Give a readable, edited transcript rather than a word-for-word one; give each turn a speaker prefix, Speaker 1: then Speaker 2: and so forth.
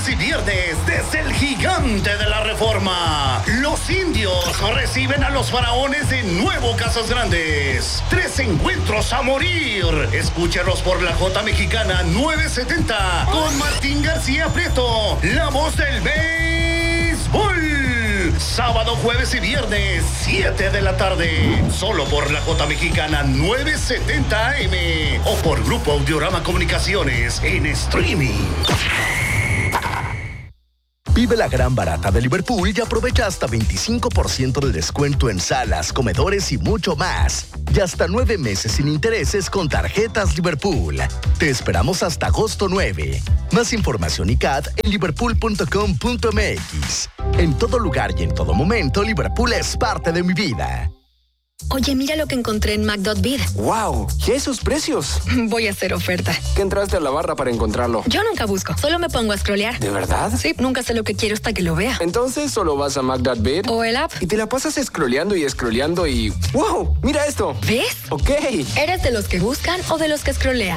Speaker 1: jueves y viernes desde el Gigante de la Reforma. Los indios reciben a los faraones de Nuevo Casas Grandes. 3 encuentros a morir. Escúchelos por la J Mexicana 970 con Martín García Prieto, la voz del béisbol. Sábado, jueves y viernes, 7 de la tarde. Solo por la J Mexicana 970 AM o por Grupo Audiorama Comunicaciones en streaming.
Speaker 2: Vive la gran barata de Liverpool y aprovecha hasta 25% de descuento en salas, comedores y mucho más. Y hasta 9 meses sin intereses con tarjetas Liverpool. Te esperamos hasta agosto 9. Más información y CAD en liverpool.com.mx. En todo lugar y en todo momento, Liverpool es parte de mi vida.
Speaker 3: Oye, mira lo que encontré en Mac.bid.
Speaker 4: ¡Wow! ¿Y esos precios?
Speaker 3: Voy a hacer oferta.
Speaker 4: ¿Qué entraste a la barra para encontrarlo?
Speaker 3: Yo nunca busco, solo me pongo a scrollear.
Speaker 4: ¿De verdad?
Speaker 3: Sí, nunca sé lo que quiero hasta que lo vea.
Speaker 4: Entonces solo vas a Mac.bid
Speaker 3: o el app
Speaker 4: y te la pasas scrolleando y scrolleando y ¡wow! ¡Mira esto!
Speaker 3: ¿Ves?
Speaker 4: Ok.
Speaker 3: ¿Eres de los que buscan o de los que scrollean?